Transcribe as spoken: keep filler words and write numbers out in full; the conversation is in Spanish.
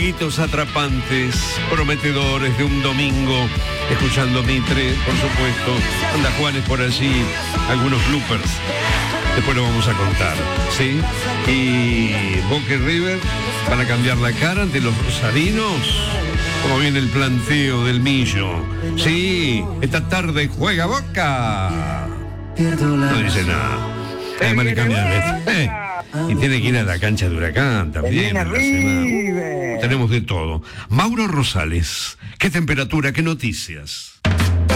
dibujitos atrapantes, prometedores de un domingo, escuchando Mitre, por supuesto. Anda Juanes por allí, algunos bloopers. Después lo vamos a contar, ¿sí? Y Boca y River van a cambiar la cara ante los rosarinos. ¿Cómo viene el planteo del Millo? Sí, esta tarde juega Boca. No dice nada. Además le cambia de vez. Eh, y tiene que ir a la cancha de Huracán también. En la semana. Tenemos de todo. Mauro Rosales, ¿qué temperatura, qué noticias?